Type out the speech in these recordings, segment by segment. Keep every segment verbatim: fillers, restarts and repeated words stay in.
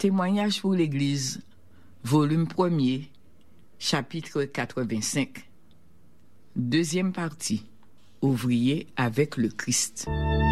Témoignage pour l'Église, volume premier, chapitre quatre-vingt-cinq. Deuxième partie. Ouvrier avec le Christ.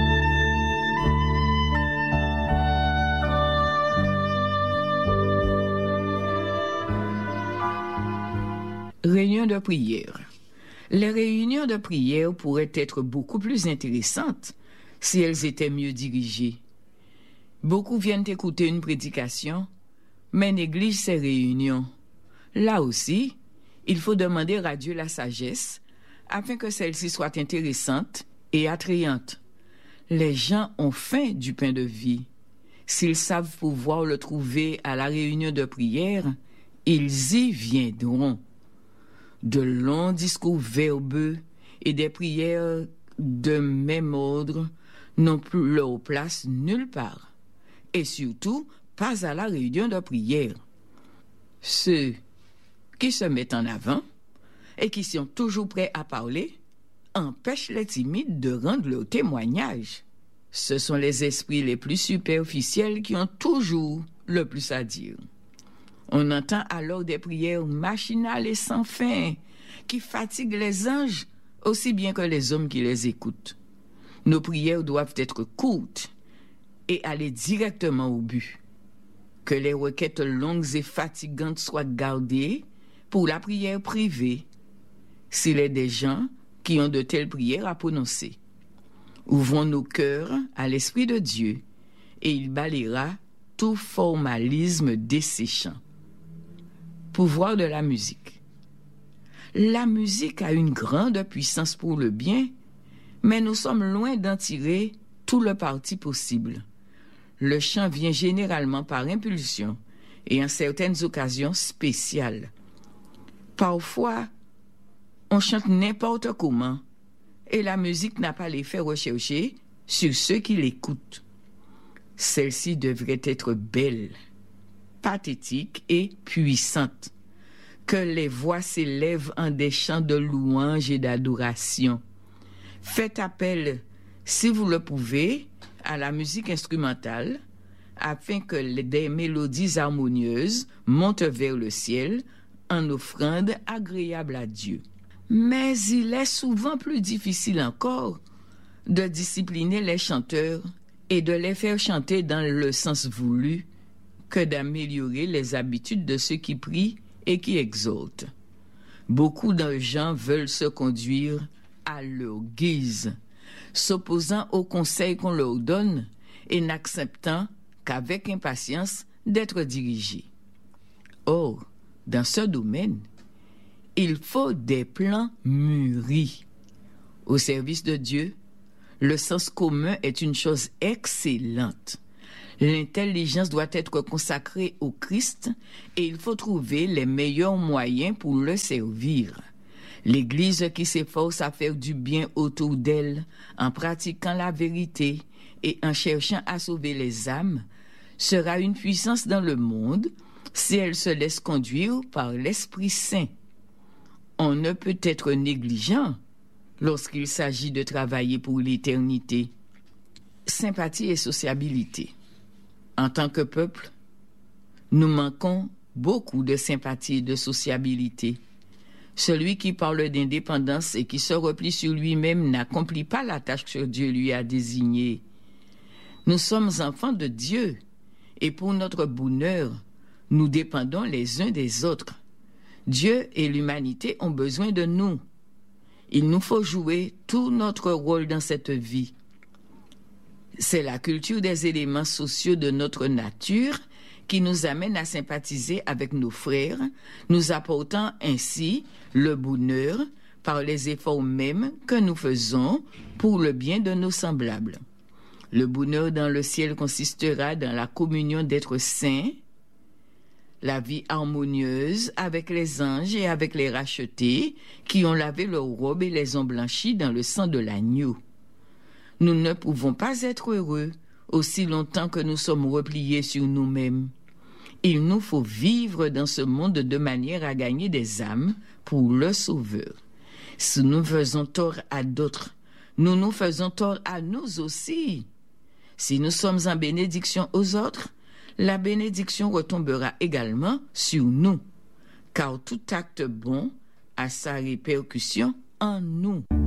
Réunion de prière. Les réunions de prière pourraient être beaucoup plus intéressantes si elles étaient mieux dirigées. Beaucoup viennent écouter une prédication, mais négligent ces réunions. Là aussi, il faut demander à Dieu la sagesse afin que celle-ci soit intéressante et attrayante. Les gens ont faim du pain de vie. S'ils savent pouvoir le trouver à la réunion de prière, ils y viendront. De longs discours verbeux et des prières de même ordre n'ont plus leur place nulle part. Et surtout, pas à la réunion de prière. Ceux qui se mettent en avant et qui sont toujours prêts à parler empêchent les timides de rendre leur témoignage. Ce sont les esprits les plus superficiels qui ont toujours le plus à dire. On entend alors des prières machinales et sans fin qui fatiguent les anges aussi bien que les hommes qui les écoutent. Nos prières doivent être courtes et aller directement au but. Que les requêtes longues et fatigantes soient gardées pour la prière privée, s'il est des gens qui ont de telles prières à prononcer. Ouvrons nos cœurs à l'Esprit de Dieu et il balayera tout formalisme desséchant. Pouvoir de la musique. La musique a une grande puissance pour le bien, mais nous sommes loin d'en tirer tout le parti possible. Le chant vient généralement par impulsion et en certaines occasions spéciales. Parfois, on chante n'importe comment et la musique n'a pas l'effet recherché sur ceux qui l'écoutent. Celle-ci devrait être belle, pathétique et puissante. Que les voix s'élèvent en des chants de louange et d'adoration. Faites appel, si vous le pouvez, à la musique instrumentale, afin que des mélodies harmonieuses montent vers le ciel en offrande agréable à Dieu. Mais il est souvent plus difficile encore de discipliner les chanteurs et de les faire chanter dans le sens voulu que d'améliorer les habitudes de ceux qui prient et qui exhortent. Beaucoup de gens veulent se conduire à leur guise, s'opposant aux conseils qu'on leur donne et n'acceptant qu'avec impatience d'être dirigés. Or, dans ce domaine, il faut des plans mûris. Au service de Dieu, le sens commun est une chose excellente. L'intelligence doit être consacrée au Christ et il faut trouver les meilleurs moyens pour le servir. L'Église qui s'efforce à faire du bien autour d'elle en pratiquant la vérité et en cherchant à sauver les âmes sera une puissance dans le monde si elle se laisse conduire par l'Esprit Saint. On ne peut être négligent lorsqu'il s'agit de travailler pour l'éternité. Sympathie et sociabilité. En tant que peuple, nous manquons beaucoup de sympathie et de sociabilité. Celui qui parle d'indépendance et qui se replie sur lui-même n'accomplit pas la tâche que Dieu lui a désignée. Nous sommes enfants de Dieu et pour notre bonheur, nous dépendons les uns des autres. Dieu et l'humanité ont besoin de nous. Il nous faut jouer tout notre rôle dans cette vie. C'est la culture des éléments sociaux de notre nature qui nous amène à sympathiser avec nos frères, nous apportant ainsi le bonheur par les efforts mêmes que nous faisons pour le bien de nos semblables. Le bonheur dans le ciel consistera dans la communion d'êtres saints, la vie harmonieuse avec les anges et avec les rachetés qui ont lavé leurs robes et les ont blanchis dans le sang de l'agneau. Nous ne pouvons pas être heureux aussi longtemps que nous sommes repliés sur nous-mêmes. Il nous faut vivre dans ce monde de manière à gagner des âmes pour le Sauveur. Si nous faisons tort à d'autres, nous nous faisons tort à nous aussi. Si nous sommes en bénédiction aux autres, la bénédiction retombera également sur nous, car tout acte bon a sa répercussion en nous.